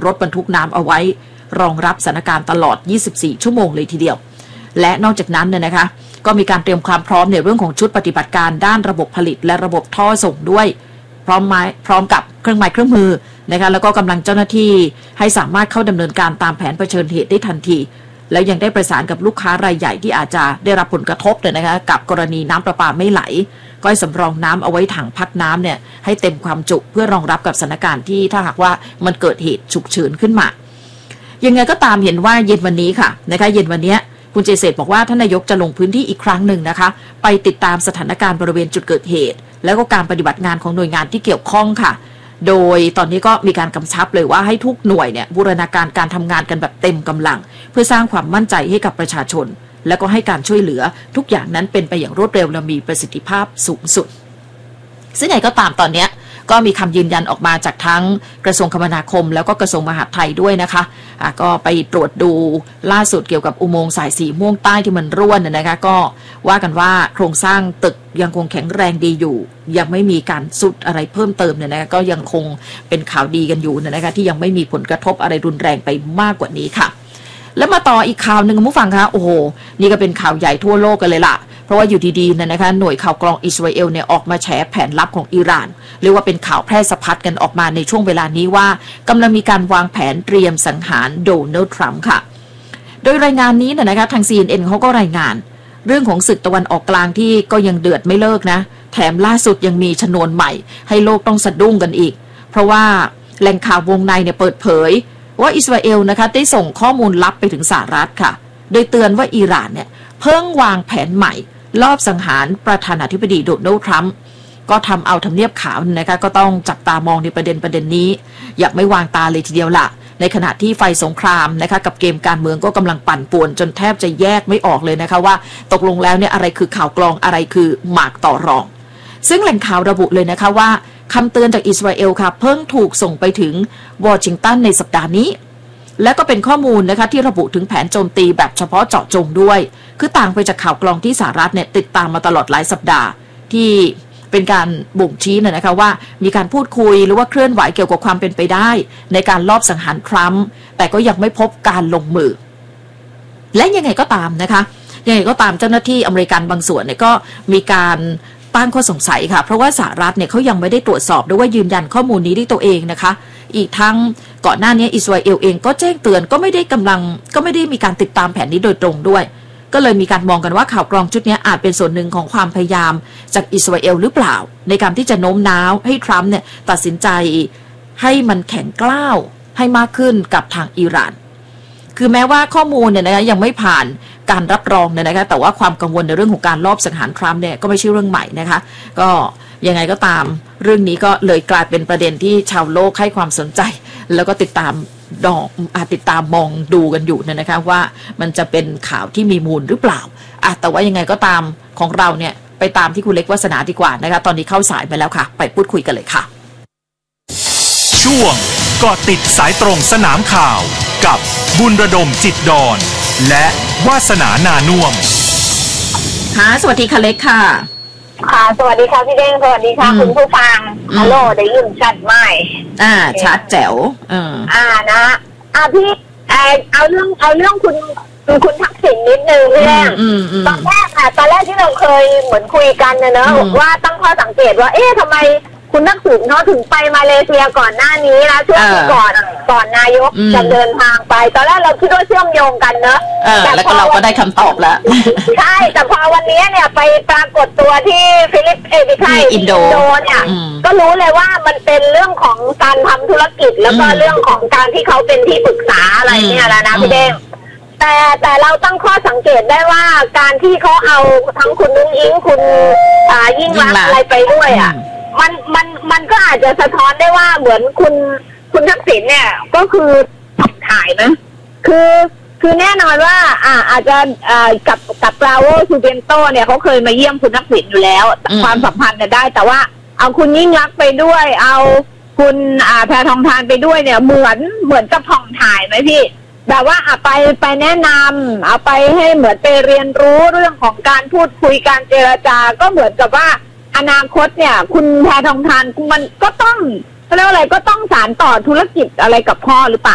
รถบรรทุกน้ำเอาไว้รองรับสถานการณ์ตลอด24ชั่วโมงเลยทีเดียวและนอกจากนั้นเนี่ยนะคะก็มีการเตรียมความพร้อมในเรื่องของชุดปฏิบัติการด้านระบบผลิตและระบบท่อส่งด้วยพร้อมกับเครื่องไม้เครื่องมือนะคะแล้วก็กำลังเจ้าหน้าที่ให้สามารถเข้าดำเนินการตามแผนเผชิญเหตุได้ทันทีแล้วยังได้ประสานกับลูกค้ารายใหญ่ที่อาจจะได้รับผลกระทบเนี่ยนะคะกับกรณีน้ำประปาไม่ไหลก็ให้สำรองน้ำเอาไว้ถังพักน้ำเนี่ยให้เต็มความจุเพื่อรองรับกับสถานการณ์ที่ถ้าหากว่ามันเกิดเหตุฉุกเฉินขึ้นมายังไงก็ตามเห็นว่าเย็นวันนี้ค่ะนะคะเย็นวันนี้คุณเจษฎบอกว่าท่านนายกจะลงพื้นที่อีกครั้งหนึ่งนะคะไปติดตามสถานการณ์บริเวณจุดเกิดเหตุแล้วก็การปฏิบัติงานของหน่วยงานที่เกี่ยวข้องค่ะโดยตอนนี้ก็มีการกำชับเลยว่าให้ทุกหน่วยเนี่ยบูรณาการการทำงานกันแบบเต็มกำลังเพื่อสร้างความมั่นใจให้กับประชาชนและก็ให้การช่วยเหลือทุกอย่างนั้นเป็นไปอย่างรวดเร็วและมีประสิทธิภาพสูงสุดซึ่งไงก็ตามตอนนี้ก็มีคำยืนยันออกมาจากทั้งกระทรวงคมนาคมแล้วก็กระทรวงมหาดไทยด้วยนะคะก็ไปตรวจดูล่าสุดเกี่ยวกับอุโมงค์สายสีม่วงใต้ที่มันร่วนนะคะก็ว่ากันว่าโครงสร้างตึกยังคงแข็งแรงดีอยู่ยังไม่มีการสุดอะไรเพิ่มเติมเนี่ยนะก็ยังคงเป็นข่าวดีกันอยู่นะคะที่ยังไม่มีผลกระทบอะไรรุนแรงไปมากกว่านี้ค่ะแล้วมาต่ออีกข่าวหนึ่งคุณผู้ฟังคะโอ้โหนี่ก็เป็นข่าวใหญ่ทั่วโลกกันเลยล่ะเพราะว่าอยู่ดีๆนะคะหน่วยข่าวกรองอิสราเอลเนี่ยออกมาแฉแผนลับของอิหร่านเรียกว่าเป็นข่าวแพร่สะพัดกันออกมาในช่วงเวลานี้ว่ากำลังมีการวางแผนเตรียมสังหารโดนัลด์ทรัมป์ค่ะโดยรายงานนี้นะคะทาง CNN เขาก็รายงานเรื่องของศึกตะวันออกกลางที่ก็ยังเดือดไม่เลิกนะแถมล่าสุดยังมีชนวนใหม่ให้โลกต้องสะดุ้งกันอีกเพราะว่าแหล่งข่าววงในเนี่ยเปิดเผยว่าอิสราเอลนะคะได้ส่งข้อมูลลับไปถึงสหรัฐค่ะโดยเตือนว่าอิหร่านเนี่ยเพิ่งวางแผนใหม่ลอบสังหารประธานาธิบดีโดนัลด์ทรัมป์ก็ทำเอาทำเนียบขาวนะคะก็ต้องจับตามองในประเด็นนี้อยากไม่วางตาเลยทีเดียวล่ะในขณะที่ไฟสงครามนะคะกับเกมการเมืองก็กำลังปั่นป่วนจนแทบจะแยกไม่ออกเลยนะคะว่าตกลงแล้วเนี่ยอะไรคือข่าวกรองอะไรคือหมากต่อรองซึ่งแหล่งข่าวระบุเลยนะคะว่าคำเตือนจากอิสราเอลค่ะเพิ่งถูกส่งไปถึงวอชิงตันในสัปดาห์นี้และก็เป็นข้อมูลนะคะที่ระบุถึงแผนโจมตีแบบเฉพาะเจาะจงด้วยคือต่างไปจากข่าวกรองที่สหรัฐเนี่ยติดตามมาตลอดหลายสัปดาห์ที่เป็นการบ่งชี้นะคะว่ามีการพูดคุยหรือว่าเคลื่อนไหวเกี่ยวกับความเป็นไปได้ในการลอบสังหารทรัมป์แต่ก็ยังไม่พบการลงมือและยังไงก็ตามนะคะยังไงก็ตามเจ้าหน้าที่อเมริกันบางส่วนเนี่ยก็มีการตั้งข้อสงสัยค่ะเพราะว่าสหรัฐเนี่ยเขายังไม่ได้ตรวจสอบหรือว่ายืนยันข้อมูลนี้ด้วยตัวเองนะคะอีกทั้งก่อนหน้านี้อิสราเอลเองก็แจ้งเตือนก็ไม่ได้มีการติดตามแผนนี้โดยตรงด้วยก็เลยมีการมองกันว่าข่าวกรองชุดนี้อาจเป็นส่วนหนึ่งของความพยายามจากอิสราเอลหรือเปล่าในการที่จะโน้มน้าวให้ทรัมป์เนี่ยตัดสินใจให้มันแข็งกร้าวให้มากขึ้นกับทางอิหร่านคือแม้ว่าข้อมูลเนี่ยนะคะยังไม่ผ่านการรับรองเนี่ยนะคะแต่ว่าความกังวลในเรื่องของการลอบสังหารทรัมป์เนี่ยก็ไม่ใช่เรื่องใหม่นะคะก็ยังไงก็ตามเรื่องนี้ก็เลยกลายเป็นประเด็นที่ชาวโลกให้ความสนใจแล้วก็ติดตามมองดูกันอยู่นะคะว่ามันจะเป็นข่าวที่มีมูลหรือเปล่าแต่ว่ายังไงก็ตามของเราเนี่ยไปตามที่คุณเล็กวาสนาดีกว่านะคะตอนนี้เข้าสายไปแล้วค่ะไปพูดคุยกันเลยค่ะช่วงเกาะติดสายตรงสนามข่าวกับบุญระดมจิตดอนและวาสนานานุ่มค่ะสวัสดีค่ะเล็กค่ะค่ะสวัสดีค่ะพี่เด้งสวัสดีค่ะคุณผู้ฟังฮัลโหลได้ยินชัดไหมชัดแจ๋วนะพี่เอาเรื่องคุณทักษิณนิดนึงพี่เด้งตอนแรกที่เราเคยเหมือนคุยกันเนอะว่าตั้งข้อสังเกตว่าทำไมคุณทักษิณเขาถึงไปมาเลเซียก่อนหน้านี้นะช่วงก่อนนายกจะเดินทางไปตอนแรกเราคิดว่าเชื่อมโยงกันเนอะแล้วก็เราก็ได้คำตอบแล้วใช่แต่พอวันนี้เนี่ยไปปรากฏตัวที่ฟิลิปไม่ใช่อินโดเนี่ยก็รู้เลยว่ามันเป็นเรื่องของการทำธุรกิจแล้วก็เรื่องของการที่เขาเป็นที่ปรึกษาอะไรเนี่ยแล้วนะพี่เด้งแต่เราตั้งข้อสังเกตได้ว่าการที่เขาเอาทั้งคุณนุ้งอิงคุณยิ่งรักษณ์อะไรไปด้วยมันก็อาจจะสะท้อนได้ว่าเหมือนคุณทักษิณเนี่ยก็คือถ่ายนะคือแน่นอนว่าอาจจะกับปราโวซูเบนโตเนี่ยเขาเคยมาเยี่ยมคุณทักษิณอยู่แล้วความสัมพันธ์เนี่ยได้แต่ว่าเอาคุณยิ่งรักษณ์ไปด้วยเอาคุณแพทองธารไปด้วยเนี่ยเหมือนกับผ่องถ่ายไหมพี่แบบว่าไปแนะนำเอาไปให้เหมือนไปเรียนรู้เรื่องของการพูดคุยการเจรจาก็เหมือนกับว่าอนาคตเนี่ยคุณแพทองธารมันก็ต้องเรียกว่าอะไรก็ต้องสานต่อธุรกิจอะไรกับพ่อหรือเปล่า